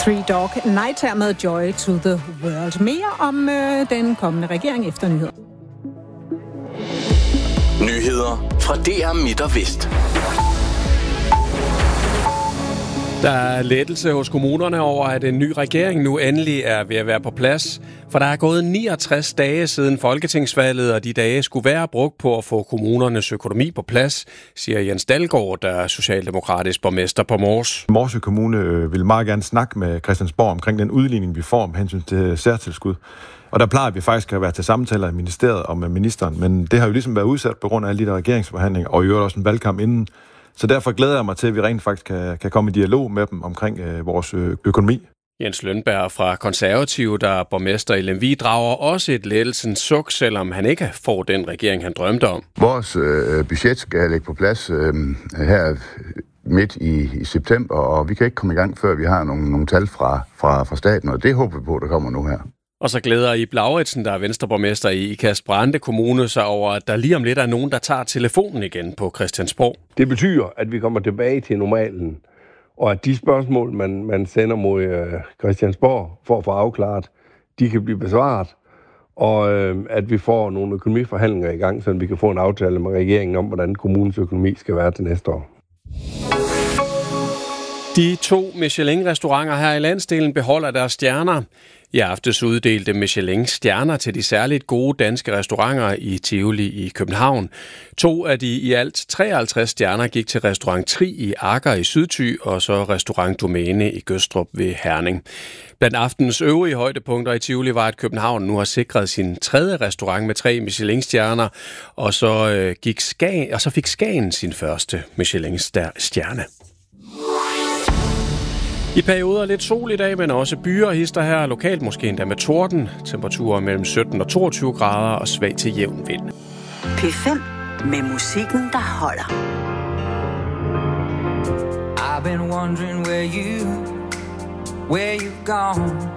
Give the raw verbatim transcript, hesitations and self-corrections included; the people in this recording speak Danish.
Three Dog Night her med Joy to the World. Mere om øh, den kommende regering efter nyheder. Nyheder fra D R Midt og Vest. Der er lettelse hos kommunerne over, at en ny regering nu endelig er ved at være på plads. For der er gået niogtres dage siden folketingsvalget, og de dage skulle være brugt på at få kommunernes økonomi på plads, siger Jens Dalgaard, der er socialdemokratisk borgmester på Mors. Morsø Kommune vil meget gerne snakke med Christiansborg omkring den udligning, vi får om hensyn til særtilskud. Og der plejer vi faktisk at være til samtaler i ministeriet og med ministeren, men det har jo ligesom været udsat på grund af alle de der regeringsforhandlinger, og i øvrigt også en valgkamp inden. Så derfor glæder jeg mig til, at vi rent faktisk kan, kan komme i dialog med dem omkring øh, vores økonomi. Jens Lønberg fra Konservative, der er borgmester i Lemvig, drager også et lettelsens suk, selvom han ikke får den regering, han drømte om. Vores øh, budget skal ligge på plads øh, her midt i, i september, og vi kan ikke komme i gang, før vi har nogle, nogle tal fra, fra, fra staten, og det håber vi på, der kommer nu her. Og så glæder I Lauritsen, der er venstreborgmester i Ikast-Brande Kommune, sig over, at der lige om lidt er nogen, der tager telefonen igen på Christiansborg. Det betyder, at vi kommer tilbage til normalen, og at de spørgsmål, man, man sender mod øh, Christiansborg for at få afklaret, de kan blive besvaret, og øh, at vi får nogle økonomiforhandlinger i gang, så vi kan få en aftale med regeringen om, hvordan kommunens økonomi skal være til næste år. De to Michelin-restauranter her i landsdelen beholder deres stjerner. I aftes uddelte Michelin stjerner til de særligt gode danske restauranter i Tivoli i København. To af de i alt treoghalvtreds stjerner gik til restaurant Tri i Akker i Sydthy, og så restaurant Domæne i Gødstrup ved Herning. Blandt aftenens øvrige højdepunkter i Tivoli var, at København nu har sikret sin tredje restaurant med tre Michelin-stjerner, og så, øh, gik Skagen, og så fik Skagen sin første Michelin-stjerne. I perioder lidt sol i dag, men også byer og hister her. Lokalt måske endda med torden. Temperaturer mellem sytten og toogtyve grader og svag til jævn vind. P fem med musikken, der holder. I've been wondering where you, where you've gone.